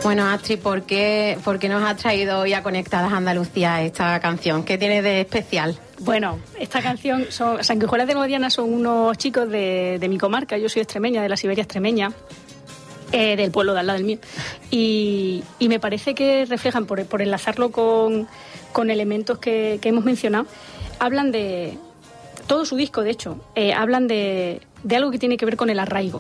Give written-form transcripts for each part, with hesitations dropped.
Bueno, Astrid, ¿por qué nos has traído hoy a Conectadas Andalucía esta canción? ¿Qué tiene de especial? Bueno, esta canción, Sanguijuelas de Guadiana son unos chicos de mi comarca. Yo soy extremeña, de la Siberia extremeña, del pueblo de al lado del mío. Y me parece que reflejan, por enlazarlo con elementos que hemos mencionado, hablan de... Todo su disco, de hecho, hablan de algo que tiene que ver con el arraigo.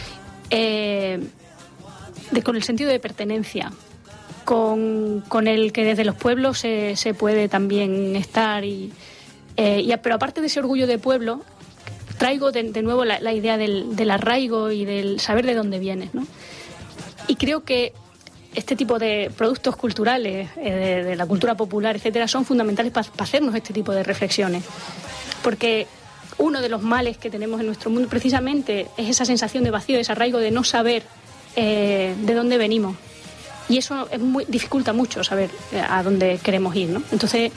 Con el sentido de pertenencia, con el que desde los pueblos se puede también estar pero aparte de ese orgullo de pueblo, traigo de nuevo la idea del arraigo y del saber de dónde vienes, ¿no? Y creo que este tipo de productos culturales, de la cultura popular, etcétera, son fundamentales para hacernos este tipo de reflexiones, porque uno de los males que tenemos en nuestro mundo precisamente es esa sensación de vacío, de desarraigo, de no saber de dónde venimos, y eso dificulta mucho saber a dónde queremos ir, ¿no? Entonces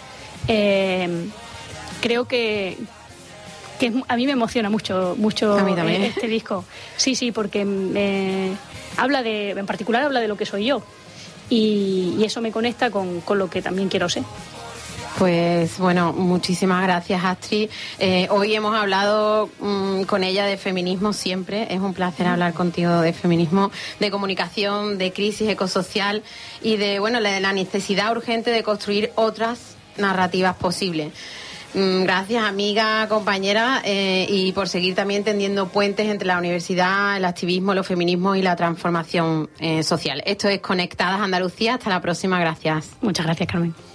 creo que a mí me emociona mucho a mí también. este disco, sí, porque en particular habla de lo que soy yo, y eso me conecta con lo que también quiero ser. Pues bueno, muchísimas gracias, Astrid. Hoy hemos hablado con ella de feminismo siempre. Es un placer hablar contigo de feminismo, de comunicación, de crisis ecosocial y de la necesidad urgente de construir otras narrativas posibles. Gracias, amiga, compañera, y por seguir también tendiendo puentes entre la universidad, el activismo, los feminismos y la transformación social. Esto es Conectadas Andalucía. Hasta la próxima. Gracias. Muchas gracias, Carmen.